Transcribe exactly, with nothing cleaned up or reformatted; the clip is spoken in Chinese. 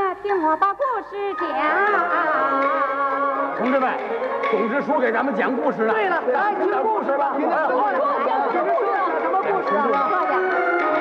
听我把故事讲。 同志们，总支书给咱们讲故事了。 对了，来听故事吧。听听，听听，什么故事啊？